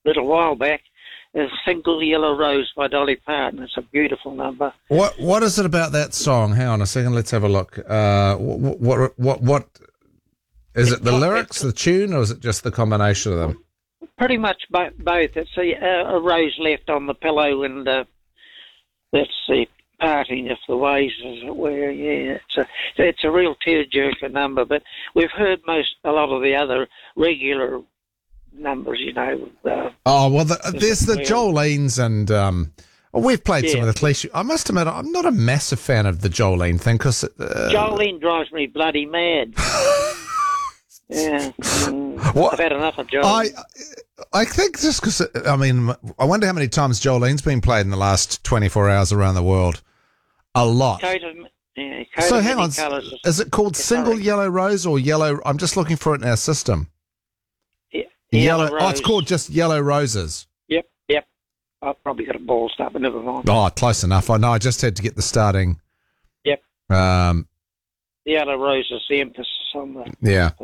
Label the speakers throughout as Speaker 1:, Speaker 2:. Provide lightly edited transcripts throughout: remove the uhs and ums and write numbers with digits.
Speaker 1: little while back, is Single Yellow Rose by Dolly Parton. It's a beautiful number.
Speaker 2: What is it about that song? Hang on a second, let's have a look. What is it? The lyrics, the tune, or is it just the combination of them?
Speaker 1: Pretty much both. It's a rose left on the pillow, and that's the parting of the ways, as it were. Yeah, it's a real tearjerker number. But we've heard a lot of the other regular numbers, you know.
Speaker 2: There's the Jolenes, and we've played some of the cliche. I must admit, I'm not a massive fan of the Jolene thing because
Speaker 1: Jolene drives me bloody mad. Yeah, I've had enough of Jolene.
Speaker 2: I think just because I wonder how many times Jolene's been played in the last 24 hours around the world. A lot. So hang on, is it called Single Yellow Rose or Yellow? I'm just looking for it in our system. Yellow Rose. Oh, it's called just Yellow Roses. Yep.
Speaker 1: I've probably got a ball start, but never mind.
Speaker 2: Oh, close enough. I know. I just had to get the starting.
Speaker 1: Yep. Yellow Roses, the emphasis on that.
Speaker 2: Yeah.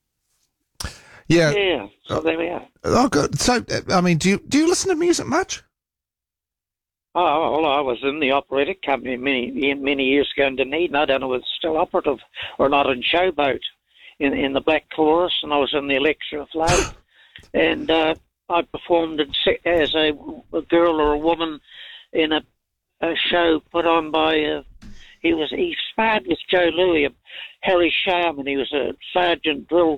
Speaker 1: Yeah. So there we are.
Speaker 2: Oh, good. So, do you listen to music much?
Speaker 1: Oh, well, I was in the operatic company many years ago in Dunedin. I don't know whether it's still operative or not, in Showboat, in the Black Chorus, and I was in the Electra Flow. And I performed as a girl or a woman in a show put on by he sparred with Joe Louis, Harry Sharman. He was a sergeant drill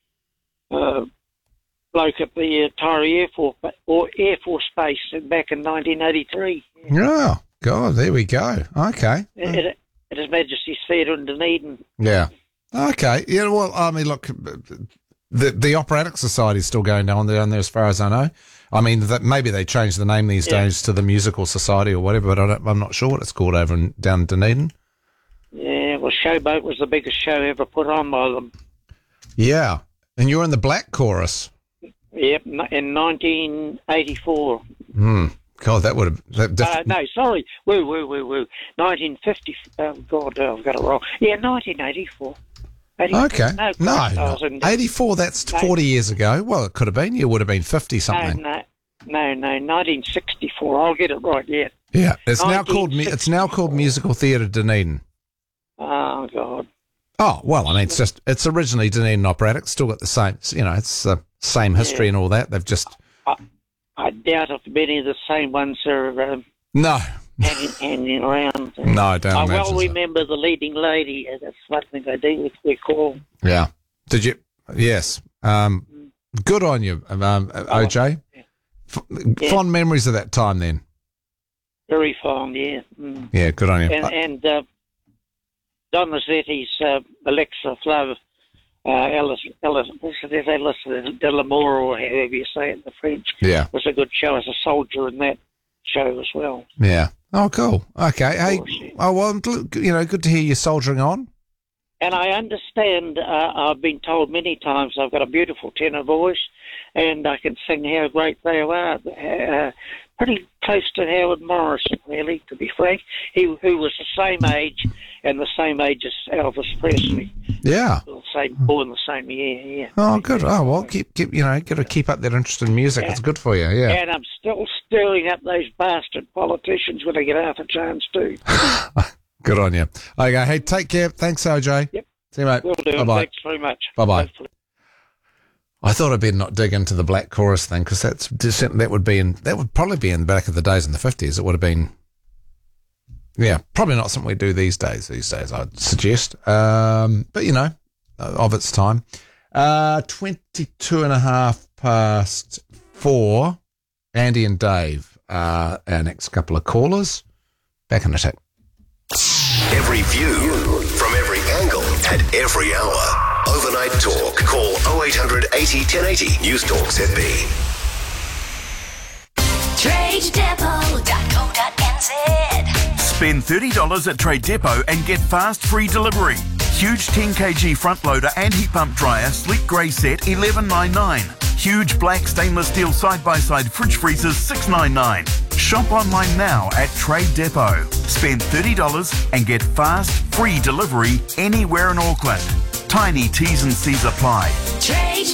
Speaker 1: bloke at the Tyree Air Force Base back in 1983.
Speaker 2: Oh, God, there we go. Okay.
Speaker 1: At His Majesty's Theatre in Dunedin.
Speaker 2: Yeah. Okay. Yeah. Well, look. The Operatic Society is still going down there as far as I know. Maybe they changed the name these days to the Musical Society or whatever, but I'm not sure what it's called down Dunedin.
Speaker 1: Yeah, well, Showboat was the biggest show ever put on by them.
Speaker 2: Yeah, and you're in the Black Chorus.
Speaker 1: Yep, in 1984.
Speaker 2: God, that would have...
Speaker 1: no, sorry. Woo. 1950... Oh, God, I've got it wrong. Yeah, 1984.
Speaker 2: Okay. No, 84, that's 40 years ago. Well, it could have been. You would have been 50-something.
Speaker 1: No, 1964. I'll get it right, yeah.
Speaker 2: Yeah, it's now called Musical Theatre Dunedin.
Speaker 1: Oh, God.
Speaker 2: Oh, well, it's originally Dunedin Operatic, still got the same, it's the same history and all that. They've just...
Speaker 1: I doubt if many of the same ones are...
Speaker 2: No.
Speaker 1: Hanging around.
Speaker 2: No, I don't imagine
Speaker 1: well remember the leading lady. That's one thing I do recall.
Speaker 2: Yeah. Did you? Yes. Good on you, OJ. Yeah. Fond memories of that time then.
Speaker 1: Very fond, yeah.
Speaker 2: Yeah, good on you.
Speaker 1: And Don Rossetti's Electra Flow, Alice de l'Amour, or however you say it in the French, was a good show as a soldier in that show as well.
Speaker 2: Yeah. Oh, cool. Okay. Hey, good to hear you soldiering on.
Speaker 1: And I understand, I've been told many times I've got a beautiful tenor voice and I can sing how great they are. Pretty close to Howard Morrison, really, to be frank. Who was the same age and the same age as Elvis Presley.
Speaker 2: Yeah.
Speaker 1: Born the same year, yeah.
Speaker 2: Oh, good. Oh, well, got to keep up that interest in music. It's good for you, yeah.
Speaker 1: And I'm still stirring up those bastard politicians when I get half a chance too.
Speaker 2: Good on you. Okay, hey, take care. Thanks, OJ.
Speaker 1: Yep.
Speaker 2: See you, mate.
Speaker 1: Will do.
Speaker 2: Bye-bye.
Speaker 1: Thanks very much.
Speaker 2: Bye-bye. Hopefully. I thought I'd better not dig into the Black Chorus thing because that would probably be in the back of the days in the 50s. It would have been, probably not something we do these days, I'd suggest. But, of its time. 22 and a half past 4. Andy and Dave are our next couple of callers. Back in a tick.
Speaker 3: Every view from every angle at every hour. Overnight Talk. Call 0800 80 1080. News Talk ZB.
Speaker 4: TradeDepot.co.nz. Spend $30 at Trade Depot and get fast free delivery. Huge 10 kg front loader and heat pump dryer, sleek grey set, $11.99. Huge black stainless steel side-by-side fridge freezers, $6.99. Shop online now at Trade Depot. Spend $30 and get fast, free delivery anywhere in Auckland. Tiny T's and C's apply. Trade